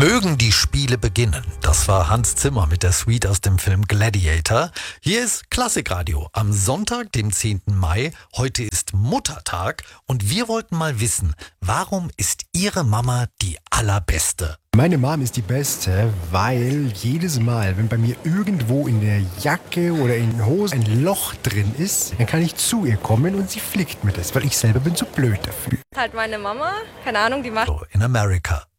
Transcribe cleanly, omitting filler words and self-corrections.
Mögen die Spiele beginnen. Das war Hans Zimmer mit der Suite aus dem Film Gladiator. Hier ist Klassikradio am Sonntag, dem 10. Mai. Heute ist Muttertag und wir wollten mal wissen, warum ist Ihre Mama die allerbeste? Meine Mom ist die Beste, weil jedes Mal, wenn bei mir irgendwo in der Jacke oder in den Hosen ein Loch drin ist, dann kann ich zu ihr kommen und sie flickt mir das, weil ich selber bin zu blöd dafür. Halt meine Mama, keine Ahnung, die macht In America.